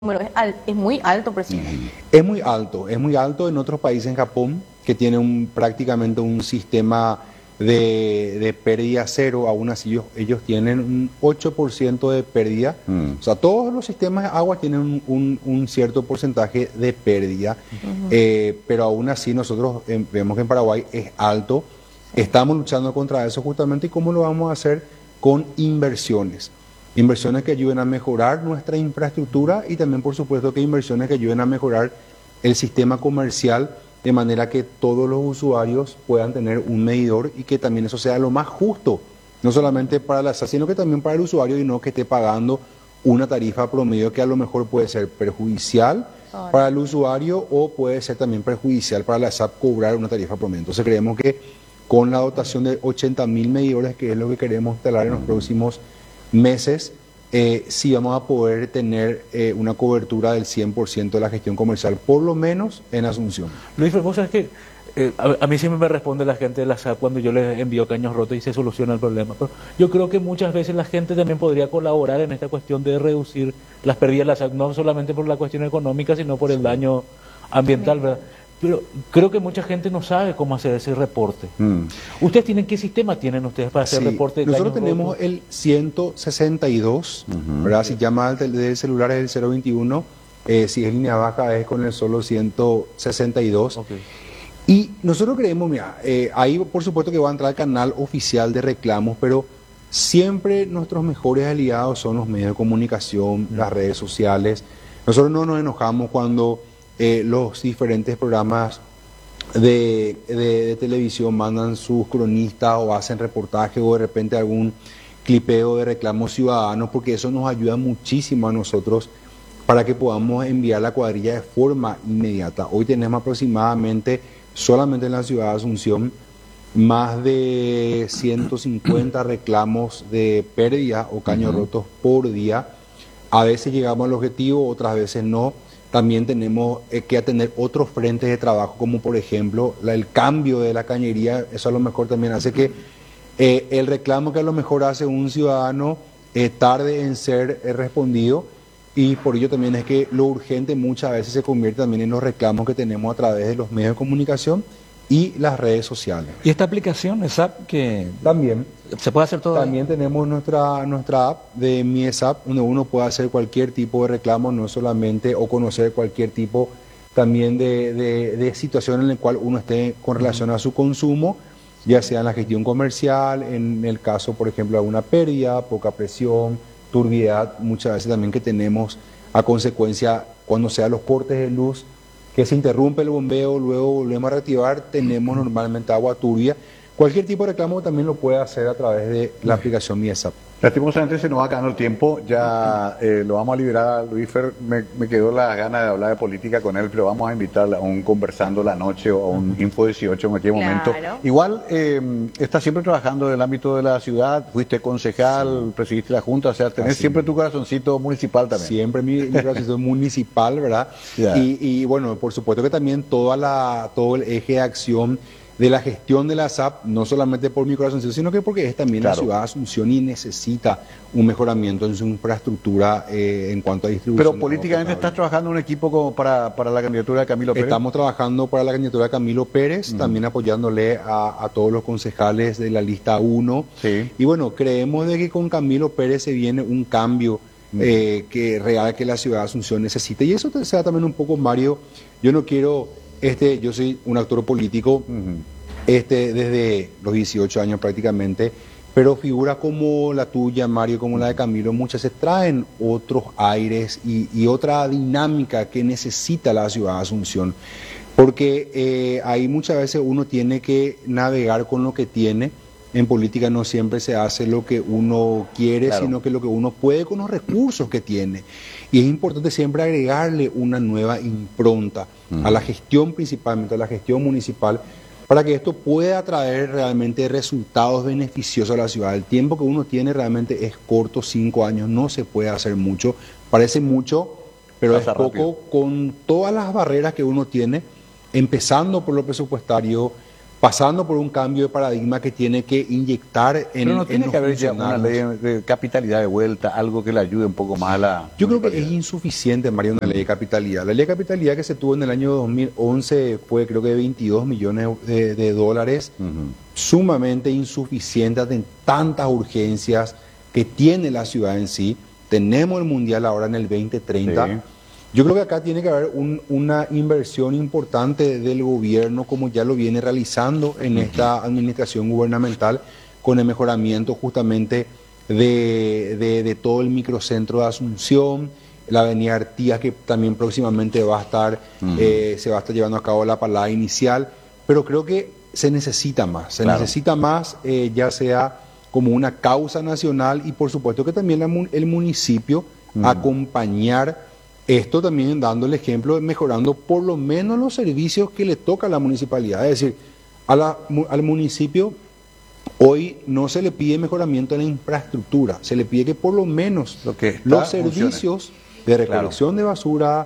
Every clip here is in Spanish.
número es muy alto, presidente. Es muy alto, es muy alto. En otros países, en Japón, que tiene prácticamente un sistema de pérdida cero, aún así ellos tienen un 8% de pérdida. O sea, todos los sistemas de agua tienen un cierto porcentaje de pérdida, pero aún así nosotros vemos que en Paraguay es alto. Estamos luchando contra eso justamente. ¿Y cómo lo vamos a hacer? Con inversiones. Inversiones que ayuden a mejorar nuestra infraestructura y también, por supuesto, que inversiones que ayuden a mejorar el sistema comercial de manera que todos los usuarios puedan tener un medidor y que también eso sea lo más justo, no solamente para la SAT, sino que también para el usuario y no que esté pagando una tarifa promedio que a lo mejor puede ser perjudicial para el usuario o puede ser también perjudicial para la SAT cobrar una tarifa promedio. Entonces creemos que con la dotación de 80.000 medidores, que es lo que queremos instalar en los próximos meses, sí vamos a poder tener una cobertura del 100% de la gestión comercial, por lo menos en Asunción. Luis, vos sabés que a mí siempre me responde la gente de la SAP cuando yo les envío caños rotos y se soluciona el problema. Pero yo creo que muchas veces la gente también podría colaborar en esta cuestión de reducir las pérdidas de la SAP, no solamente por la cuestión económica, sino por el daño ambiental, ¿verdad? Pero creo que mucha gente no sabe cómo hacer ese reporte. ¿Ustedes tienen qué sistema tienen ustedes para hacer reporte? Nosotros tenemos el 162, ¿verdad? Si llama del celular es el 021, si es línea baja es con el solo 162. Y nosotros creemos, mira, ahí por supuesto que va a entrar el canal oficial de reclamos, pero siempre nuestros mejores aliados son los medios de comunicación, las redes sociales. Nosotros no nos enojamos cuando los diferentes programas de televisión mandan sus cronistas o hacen reportajes o de repente algún clipeo de reclamos ciudadanos, porque eso nos ayuda muchísimo a nosotros para que podamos enviar la cuadrilla de forma inmediata. Hoy tenemos aproximadamente, solamente en la ciudad de Asunción, más de 150 reclamos de pérdida o caños rotos por día. A veces llegamos al objetivo, otras veces no. También tenemos que atender otros frentes de trabajo, como por ejemplo el cambio de la cañería. Eso a lo mejor también hace que el reclamo que a lo mejor hace un ciudadano tarde en ser respondido, y por ello también es que lo urgente muchas veces se convierte también en los reclamos que tenemos a través de los medios de comunicación y las redes sociales. ¿Y esta aplicación, SAP, que también se puede hacer todo? También tenemos nuestra app de Mi SAP, donde uno puede hacer cualquier tipo de reclamo, no solamente, o conocer cualquier tipo también de situación en la cual uno esté con relación a su consumo, ya sea en la gestión comercial, en el caso, por ejemplo, de alguna pérdida, poca presión, turbiedad, muchas veces también que tenemos a consecuencia cuando sean los cortes de luz, que se interrumpe el bombeo, luego volvemos a reactivar, tenemos normalmente agua turbia. Cualquier tipo de reclamo también lo puede hacer a través de la aplicación Mi SAP. Lastimosamente se nos va acabando el tiempo, ya lo vamos a liberar a Luis Fer. Me quedó la gana de hablar de política con él, pero vamos a invitarle a un conversando la noche o a un Info 18 en cualquier momento. Igual estás siempre trabajando en el ámbito de la ciudad, fuiste concejal, presidiste la Junta, o sea, tenés siempre tu corazoncito municipal también. Siempre mi corazoncito municipal, ¿verdad? Y bueno, por supuesto que también todo el eje de acción de la gestión de la SAP, no solamente por mi corazoncito, sino que porque es también la ciudad de Asunción y necesita un mejoramiento en su infraestructura en cuanto a distribución. Pero políticamente estás trabajando en un equipo como para la candidatura de Camilo Pérez. Estamos trabajando para la candidatura de Camilo Pérez, también apoyándole a todos los concejales de la lista 1. Y bueno, creemos de que con Camilo Pérez se viene un cambio real que la ciudad de Asunción necesita. Y eso sea también un poco, Mario, yo no quiero... yo soy un actor político desde los 18 años prácticamente, pero figuras como la tuya, Mario, como la de Camilo, muchas se traen otros aires y otra dinámica que necesita la ciudad de Asunción, porque ahí muchas veces uno tiene que navegar con lo que tiene. En política no siempre se hace lo que uno quiere, sino que lo que uno puede con los recursos que tiene. Y es importante siempre agregarle una nueva impronta a la gestión, principalmente a la gestión municipal, para que esto pueda traer realmente resultados beneficiosos a la ciudad. El tiempo que uno tiene realmente es corto, 5 años, no se puede hacer mucho. Parece mucho, pero es poco con todas las barreras que uno tiene, empezando por lo presupuestario, pasando por un cambio de paradigma que tiene que inyectar en Pero no tiene los que haber ya una funcionarios. ley de capitalidad de vuelta, algo que le ayude un poco más a la... Yo creo que es insuficiente, Mario, una ley de capitalidad. La ley de capitalidad que se tuvo en el año 2011 fue, creo que, de 22 millones de dólares, sumamente insuficiente ante tantas urgencias que tiene la ciudad en sí. Tenemos el Mundial ahora en el 2030. Sí. Yo creo que acá tiene que haber una inversión importante del gobierno, como ya lo viene realizando en esta administración gubernamental, con el mejoramiento justamente de todo el microcentro de Asunción, la avenida Artigas, que también próximamente va a estar, se va a estar llevando a cabo la palada inicial, pero creo que se necesita más, necesita más, ya sea como una causa nacional y por supuesto que también el municipio acompañar esto también dando el ejemplo, mejorando por lo menos los servicios que le toca a la municipalidad. Es decir, al municipio hoy no se le pide mejoramiento en la infraestructura, se le pide que por lo menos los servicios de recolección de basura,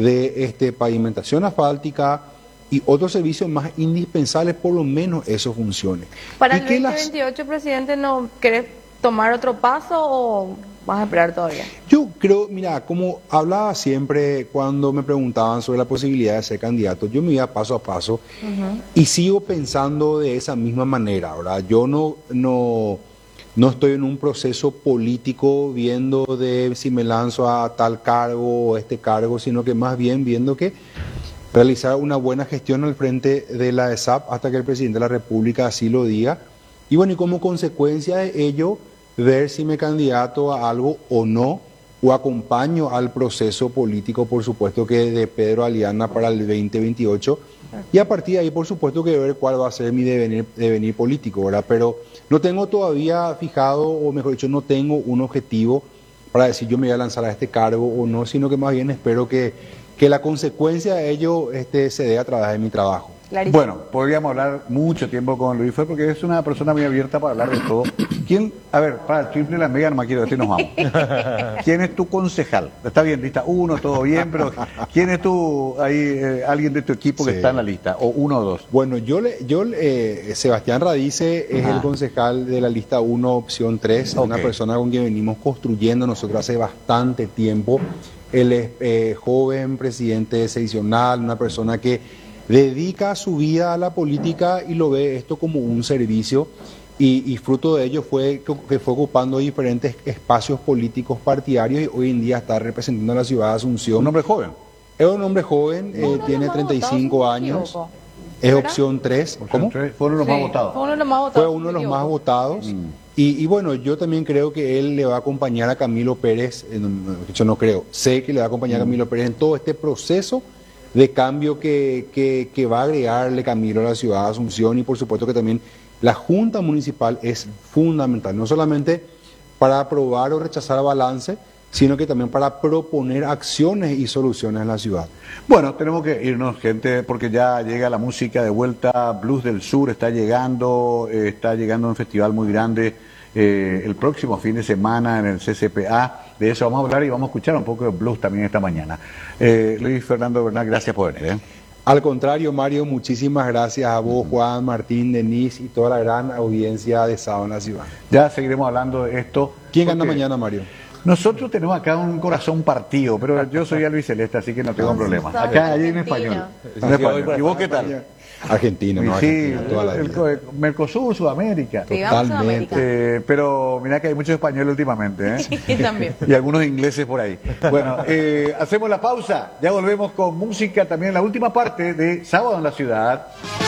de pavimentación asfáltica y otros servicios más indispensables, por lo menos eso funcione. Para Y el que 2028, presidente, ¿no querés tomar otro paso o vas a esperar todavía? Yo creo, mira, como hablaba siempre cuando me preguntaban sobre la posibilidad de ser candidato, yo me iba paso a paso y sigo pensando de esa misma manera, ¿verdad? Yo no estoy en un proceso político viendo de si me lanzo a tal cargo o este cargo, sino que más bien viendo que realizar una buena gestión al frente de la ESAP hasta que el presidente de la República así lo diga. Y bueno, y como consecuencia de ello, ver si me candidato a algo o no, o acompaño al proceso político, por supuesto que de Pedro Aliana para el 2028, y a partir de ahí, por supuesto que ver cuál va a ser mi devenir político, ¿verdad? Pero no tengo todavía fijado, o mejor dicho, no tengo un objetivo para decir yo me voy a lanzar a este cargo o no, sino que más bien espero que la consecuencia de ello se dé a través de mi trabajo. Clarísimo. Bueno, podríamos hablar mucho tiempo con Luis Fer porque es una persona muy abierta para hablar de todo. ¿Quién? A ver, para el triple la mega no me quiero decir, nos vamos. ¿Quién es tu concejal? Está bien, lista 1, todo bien, pero ¿quién es alguien de tu equipo que está en la lista? ¿O 1 o 2? Bueno, Sebastián Radice es el concejal de la lista 1, opción 3, una persona con quien venimos construyendo nosotros hace bastante tiempo. Él es joven, presidente seccional, una persona que dedica su vida a la política y lo ve esto como un servicio y fruto de ello fue que fue ocupando diferentes espacios políticos partidarios y hoy en día está representando a la ciudad de Asunción. ¿Un hombre joven? Es un hombre joven, tiene 35 años, es opción 3. ¿Cómo? Fue uno de los más votados. Fue uno de los más votados. Fue uno de los más votados. Y bueno, yo también creo que él le va a acompañar a Camilo Pérez, yo no creo, sé que le va a acompañar a Camilo Pérez en todo este proceso de cambio que va a agregarle Camilo a la ciudad de Asunción y por supuesto que también la Junta Municipal es fundamental, no solamente para aprobar o rechazar balance, sino que también para proponer acciones y soluciones en la ciudad. Bueno, tenemos que irnos, gente, porque ya llega la música de vuelta. Blues del Sur está llegando un festival muy grande el próximo fin de semana en el CCPA. De eso vamos a hablar y vamos a escuchar un poco de blues también esta mañana. Luis Fernando Bernal, gracias por venir. Al contrario, Mario, muchísimas gracias a vos, Juan, Martín, Denise y toda la gran audiencia de Sábado en la Ciudad. Ya seguiremos hablando de esto. ¿Quién gana mañana, Mario? Nosotros tenemos acá un corazón partido, pero yo soy Luis Celeste, así que no tengo problema. Acá hay en español. ¿Y vos qué tal? Argentina, no sí, Argentina, toda la vida. Mercosur, Sudamérica. Totalmente. Pero mira que hay muchos españoles últimamente, Y también. Y algunos ingleses por ahí. Bueno, hacemos la pausa. Ya volvemos con música también en la última parte de Sábado en la Ciudad.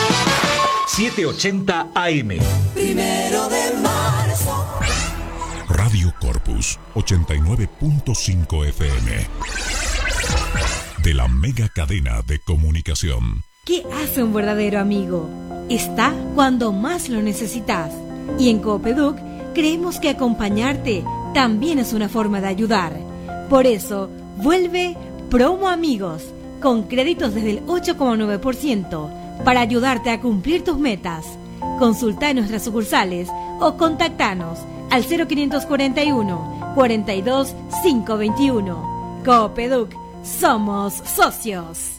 780 AM. 1 de marzo. Radio Corpus 89.5 FM. De la mega cadena de comunicación. ¿Qué hace un verdadero amigo? Está cuando más lo necesitas. Y en Coopeduc creemos que acompañarte también es una forma de ayudar. Por eso, vuelve Promo Amigos, con créditos desde el 8,9% para ayudarte a cumplir tus metas. Consulta en nuestras sucursales o contactanos al 0541 42 521. Coopeduc, somos socios.